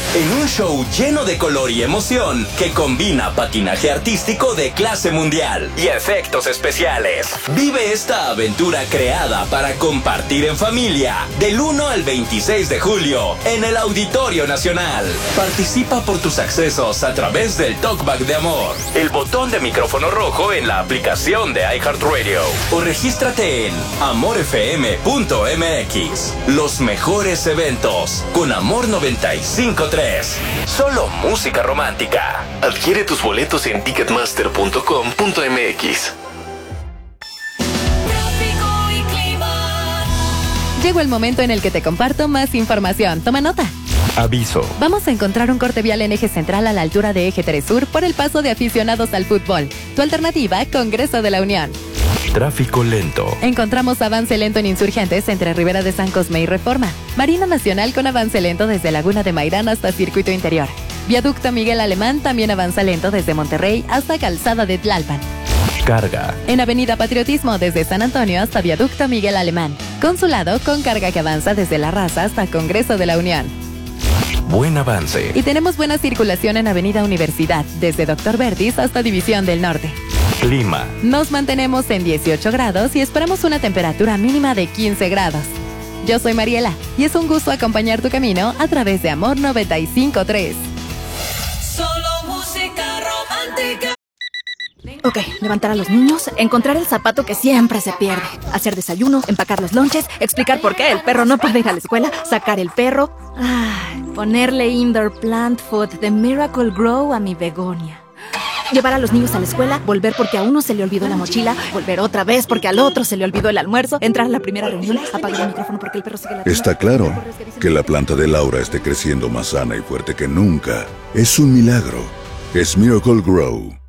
en un show lleno de color y emoción que combina patinaje artístico de clase mundial y efectos especiales. Vive esta aventura creada para compartir en familia del 1 al 26 de julio en el Auditorio Nacional. Participa por tus accesos a través del Talkback de Amor, el botón de micrófono rojo en la aplicación de iHeartRadio o regístrate en amorfm.mx. Los mejores eventos con Amor 95.3. Solo música romántica. Adquiere tus boletos en ticketmaster.com.mx. Llegó el momento en el que te comparto más información. Toma nota. Aviso. Vamos a encontrar un corte vial en Eje Central a la altura de Eje 3 Sur por el paso de aficionados al fútbol. Tu alternativa, Congreso de la Unión. Tráfico lento. Encontramos avance lento en Insurgentes entre Ribera de San Cosme y Reforma. Marina Nacional con avance lento desde Laguna de Mairán hasta Circuito Interior. Viaducto Miguel Alemán también avanza lento desde Monterrey hasta Calzada de Tlalpan. Carga. En Avenida Patriotismo desde San Antonio hasta Viaducto Miguel Alemán. Consulado con carga que avanza desde La Raza hasta Congreso de la Unión. Buen avance. Y tenemos buena circulación en Avenida Universidad, desde Dr. Vertis hasta División del Norte. Clima. Nos mantenemos en 18 grados y esperamos una temperatura mínima de 15 grados. Yo soy Mariela y es un gusto acompañar tu camino a través de Amor 95.3. Solo música romántica. Ok, levantar a los niños, encontrar el zapato que siempre se pierde, hacer desayuno, empacar los lonches, explicar por qué el perro no puede ir a la escuela, sacar el perro, ponerle indoor plant food de Miracle Grow a mi begonia. Llevar a los niños a la escuela, volver porque a uno se le olvidó la mochila, volver otra vez porque al otro se le olvidó el almuerzo, entrar a la primera reunión, apagar el micrófono porque el perro sigue la... Está claro que la planta de Laura esté creciendo más sana y fuerte que nunca. Es un milagro. Es Miracle Grow.